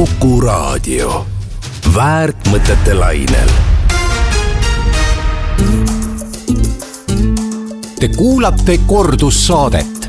Kuku Raadio. Väärt mõtete lainel. Te kuulate kordussaadet.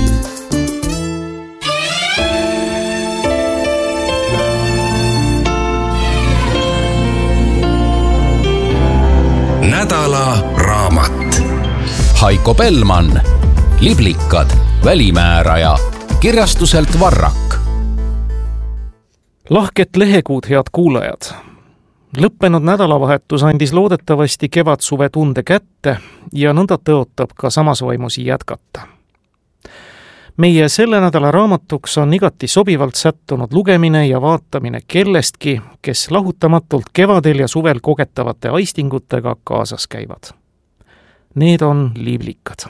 Nädala raamat. Heiko Bellmann, Liblikad, välimääraja, kirjastuselt Varrak. Lahket lehekuud, head kuulajad! Lõppenud nädalavahetus andis loodetavasti kevadsuve tunde kätte ja nõnda tõotab ka samas vaimusi jätkata. Meie selle nädala raamatuks on igati sobivalt sättunud lugemine ja vaatamine kellestki, kes lahutamatult kevadel ja suvel kogetavate aistingutega kaasas käivad. Need on liblikad.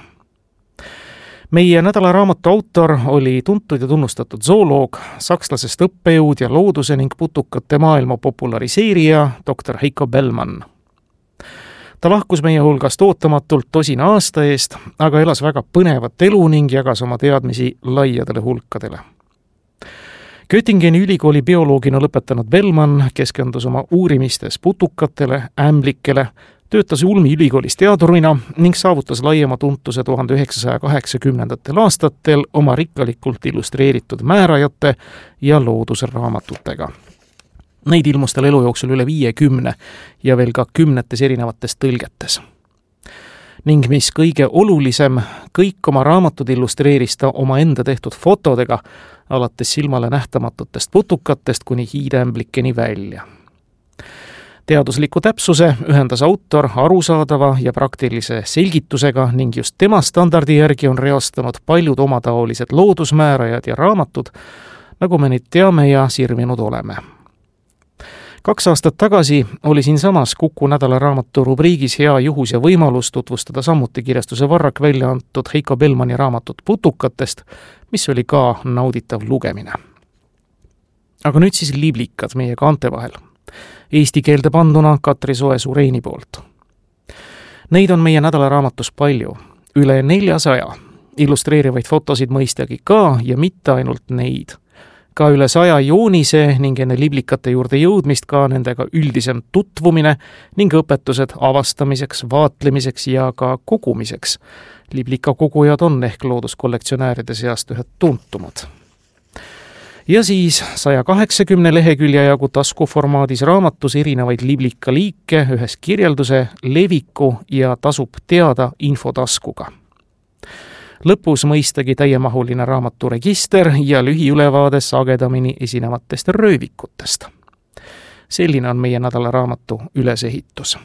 Meie nädala raamatu autor oli tuntud ja tunnustatud zooloog, sakslasest õppejõud ja looduse ning putukate maailma populariseerija Dr. Heiko Bellmann. Ta lahkus meie hulgast ootamatult 10 aasta eest, aga elas väga põnevat elu ning jagas oma teadmisi laiadele hulkadele. Göttingeni ülikooli bioloogina lõpetanud Bellmann keskendus oma uurimistes putukatele, ämblikele, töötas Ulmi ülikoolis teadurina ning saavutas laiema tuntuse 1980. aastatel oma rikkalikult illustreeritud määrajate ja loodusraamatutega. Neid ilmus tal elu jooksul üle 50 ja veel ka 10 erinevates tõlgetes. Ning mis kõige olulisem, kõik oma raamatud illustreeris ta oma enda tehtud fotodega, alates silmale nähtamatutest putukatest kuni hiideämblikeni välja. Teadusliku täpsuse ühendas autor arusaadava ja praktilise selgitusega ning just tema standardi järgi on reastanud paljud omataolised loodusmäärajad ja raamatud, nagu me neid teame ja sirvinud oleme. 2 aastat tagasi oli siinsamas Kuku nädala raamatu rubriigis hea juhus ja võimalus tutvustada samuti kirjastuse Varrak välja antud Heiko Bellmanni raamatut putukatest, mis oli ka nauditav lugemine. Aga nüüd siis liblikad meie kaante vahel. Eesti keelde panduna Katri Soe-Sureini poolt. Neid on meie nädala raamatus palju, üle 400, illustreerivaid fotosid mõistagi ka ja mitte ainult neid. Ka üle 100 joonise ning enne liblikate juurde jõudmist ka nendega üldisem tutvumine ning õpetused avastamiseks, vaatlemiseks ja ka kogumiseks. Liblika kogujad on ehk looduskollektsionääride seast ühed tuntumad. Ja siis 180 lehekülje jagu taskuformaadis raamatus erinevaid liblika liike ühes kirjelduse, leviku ja tasub teada infotaskuga. Lõpus mõistagi täiemahuline raamatu register ja lühiülevaade sagedamini esinevatest röövikutest. Selline on meie nädala raamatu ülesehitus.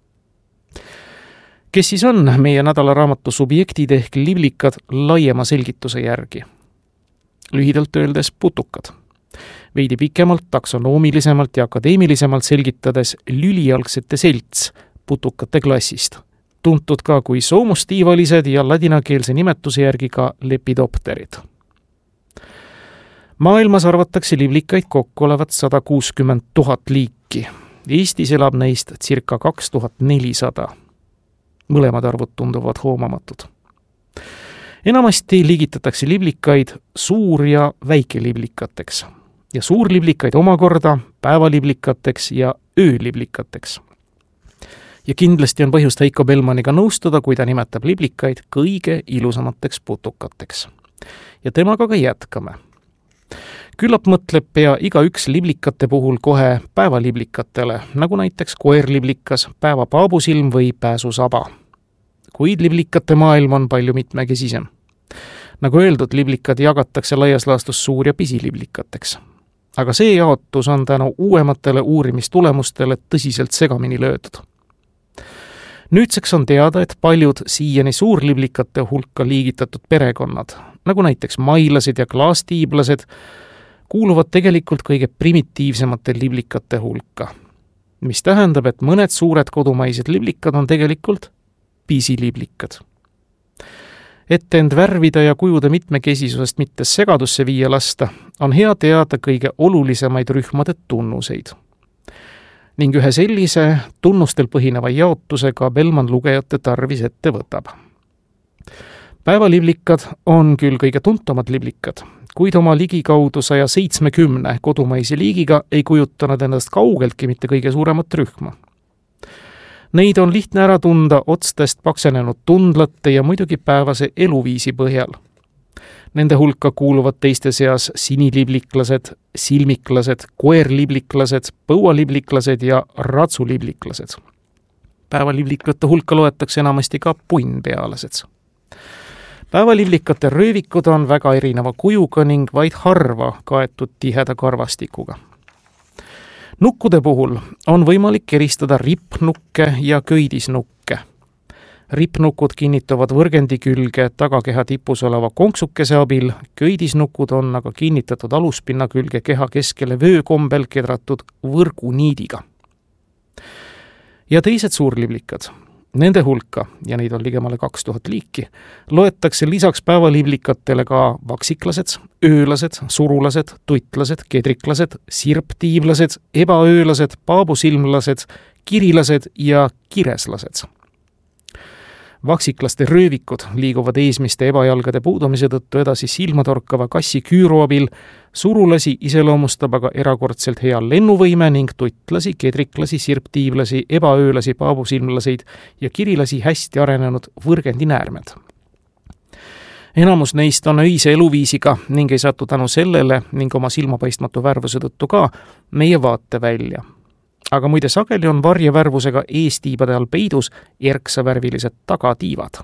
Kes siis on meie nädala raamatu subjektid ehk liblikad laiema selgituse järgi? Lühidalt öeldes putukad. Veidi pikemalt, taksonoomilisemalt ja akadeemilisemalt selgitades lülialgsete selts putukate klassist. Tuntud ka kui soomustiivalised ja ladinakeelse nimetuse järgi ka lepidopterid. Maailmas arvatakse liblikaid kokku olevat 160 000 liiki. Eestis elab neist circa 2400. Mõlemad arvud tunduvad hoomamatud. Enamasti liigitatakse liblikaid suur- ja väikeliblikateks ja suurliblikaid omakorda päevaliblikateks ja ööliblikateks. Ja kindlasti on põhjust Heiko Bellmanniga nõustuda, kui ta nimetab liblikaid kõige ilusamateks putukateks. Ja temaga ka jätkame. Küllap mõtleb pea igaüks liblikate puhul kohe päevaliblikatele, nagu näiteks koerliblikas, päevapaabusilm või pääsusaba. Kuid liblikate maailm on palju mitmekesisem. Nagu öeldud, liblikad jagatakse laias laastus suur- ja pisiliblikateks. Aga see jaotus on tänu uuematele uurimistulemustele tõsiselt segamini löödud. Nüüdseks on teada, et paljud siiani suurliblikate hulka liigitatud perekonnad, nagu näiteks mailased ja klaastiiblased, kuuluvad tegelikult kõige primitiivsemate liblikate hulka, mis tähendab, et mõned suured kodumaised liblikad on tegelikult pisiliblikad. Et end värvida ja kujude mitmekesisusest mitte segadusse viia lasta, on hea teada kõige olulisemaid rühmade tunnuseid. Ning ühe sellise tunnustel põhineva jaotusega Bellmann lugejate tarvis ette võtab. Päevaliblikad on küll kõige tuntumad liblikad, kuid oma ligikaudu 170 kodumaise liigiga ei kujutanud endast kaugeltki mitte kõige suuremat rühma. Neid on lihtne ära tunda otstest paksenenud tundlate ja muidugi päevase eluviisi põhjal. Nende hulka kuuluvad teiste seas sinilibliklased, silmiklased, koerlibliklased, põualibliklased ja ratsulibliklased. Päevaliblikate hulka loetakse enamasti ka punnpealased. Päevaliblikate röövikud on väga erineva kujuga ning vaid harva kaetud tiheda karvastikuga. Nukkude puhul on võimalik eristada rippnukke ja köidisnukke. Rippnukud kinnituvad võrgendi külge tagakeha tipus oleva konksukese abil, köidisnukud on aga kinnitatud aluspinna külge keha keskele vöökombel kedratud võrguniidiga. Ja teised suurliblikad, nende hulka, ja neid on ligemale 2000 liiki, loetakse lisaks päevaliblikatele ka vaksiklased, öölased, surulased, tutlased, kedriklased, sirptiivlased, ebaöölased, paabusilmlased, kirilased ja kireslased. Vaksiklaste röövikud liiguvad eesmiste ebajalgade puudumise tõttu edasi silmatorkava kassi küüru abil, surulasi iseloomustab aga erakordselt hea lennuvõime ning tutlasi, kedriklasi, sirptiivlasi, ebaöölasi, paabusilmlaseid ja kirilasi hästi arenenud võrgendinäärmed. Enamus neist on öise eluviisiga ning ei satu tänu sellele ning oma silmapaistmatu värvuse tõttu ka meie vaate välja. Aga muide sageli on varjevärvusega eestiibade all peidus erksavärvilised tagatiivad.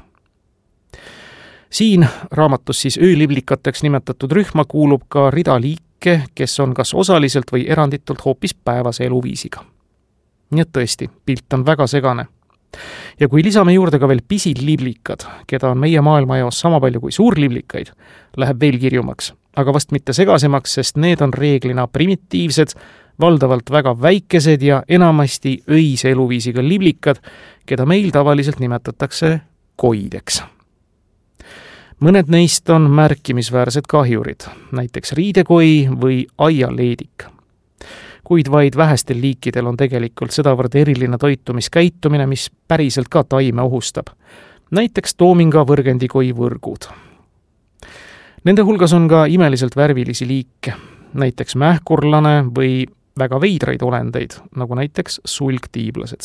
Siin raamatus siis ööliblikateks nimetatud rühma kuulub ka rida liike, kes on kas osaliselt või eranditult hoopis päevase eluviisiga. Nii et tõesti, pilt on väga segane. Ja kui lisame juurde ka veel pisiliblikad, keda on meie maailmajaos sama palju kui suurliblikaid, läheb veel kirjumaks, aga vast mitte segasemaks, sest need on reeglina primitiivsed, valdavalt väga väikesed ja enamasti öise eluviisiga liblikad, keda meil tavaliselt nimetatakse koideks. Mõned neist on märkimisväärsed kahjurid, näiteks riidekoi või aialeedik. Kuid vaid vähestel liikidel on tegelikult sedavõrd eriline toitumiskäitumine, mis päriselt ka taime ohustab. Näiteks toominga võrgendikoi võrgud. Nende hulgas on ka imeliselt värvilisi liike, näiteks mähkurlane või väga veidraid olendeid, nagu näiteks sulgtiiblased.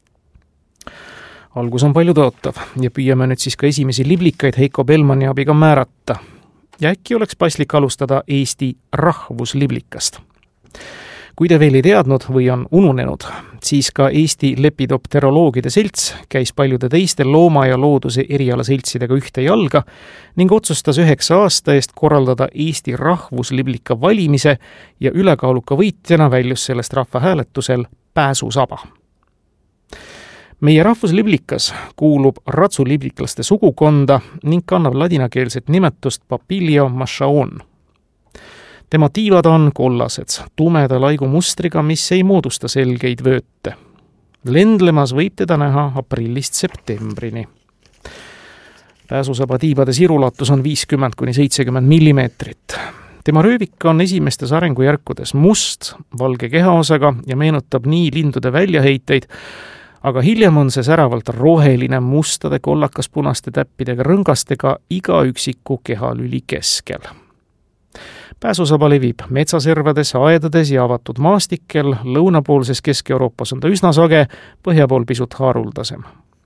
Algus on palju tõotav ja püüame nüüd siis ka esimesi liblikaid Heiko Bellmanni abiga määrata. Ja äkki oleks paslik alustada Eesti rahvusliblikast. Kui te veel ei teadnud või on ununenud, siis ka Eesti lepidopteroloogide selts käis paljude teiste looma- ja looduse erialaseltsidega ühte jalga ning otsustas 9 aasta eest korraldada Eesti rahvusliblika valimise ja ülekaaluka võitjana väljus sellest rahvahääletusel pääsusaba. Meie rahvusliblikas kuulub ratsulibliklaste sugukonda ning kannab ladinakeelset nimetust Papilio machaon. Tema tiivad on kollased, tumeda laigumustriga, mis ei moodusta selgeid vööte. Lendlemas võib teda näha aprillist septembrini. Pääsusaba tiibade sirulatus on 50–70 millimeetrit. Tema röövik on esimestes arengujärkudes must, valge kehaosaga ja meenutab nii lindude väljaheiteid, aga hiljem on see säravalt roheline mustade kollakaspunaste täppidega rõngastega iga üksiku kehalüli keskel. Pääsusaba levib metsaservades, aedades ja avatud maastikel, lõunapoolses Kesk-Euroopas on ta üsna sage, põhja pool pisut haruldasem.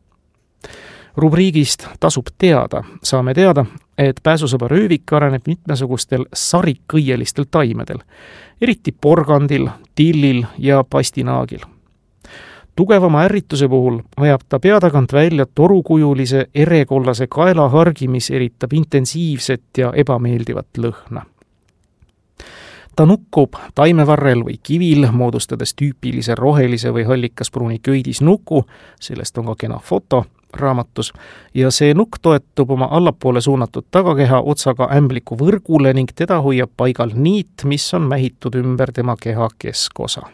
Rubriigist tasub teada, saame teada, et pääsusaba röövik areneb mitmesugustel sarikõielistel taimedel, eriti porgandil, tillil ja pastinaagil. Tugevama ärrituse puhul ajab ta peatagant välja torukujulise erekollase kaelahargi, mis eritab intensiivset ja ebameeldivat lõhna. Ta nukkub taimevarrel või kivil, moodustades tüüpilise rohelise või hallikaspruuni köidisnuku, sellest on ka kena foto raamatus, ja see nukk toetub oma allapoole suunatud tagakeha otsaga ämbliku võrgule ning teda hoiab paigal niit, mis on mähitud ümber tema keha keskosa.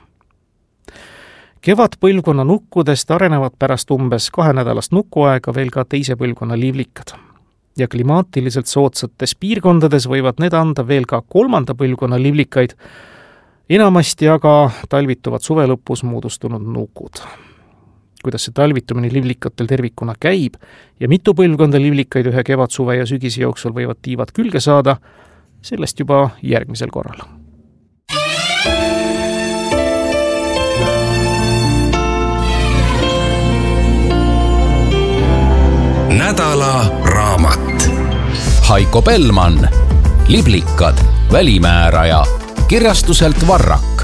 Kevadpõlvkonna nukkudest arenevad pärast umbes 2-nädalast nukuaega veel ka teise põlvkonna liivlikad. Ja klimaatiliselt soodsates piirkondades võivad need anda veel ka 3. põlvkonna liivlikaid, enamasti aga talvituvad suve lõpus moodustunud nukud. Kuidas see talvitumine liivlikatel tervikuna käib ja mitu põlvkonda liivlikaid ühe kevad, suve ja sügise jooksul võivad tiivad külge saada, sellest juba järgmisel korral. Nädala raamat. Haiko Bellmann, Liblikad, välimääraja, kirjastuselt Varrak.